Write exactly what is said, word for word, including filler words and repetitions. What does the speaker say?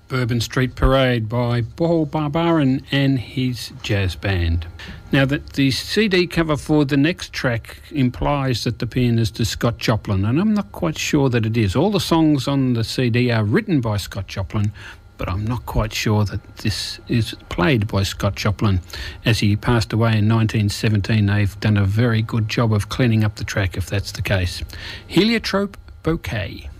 Bourbon Street Parade by Paul Barbarin and his jazz band. Now, that the C D cover for the next track implies that the pianist is Scott Joplin, and I'm not quite sure that it is. All the songs on the C D are written by Scott Joplin, but I'm not quite sure that this is played by Scott Joplin. As he passed away in nineteen seventeen, they've done a very good job of cleaning up the track if that's the case. Heliotrope Bouquet.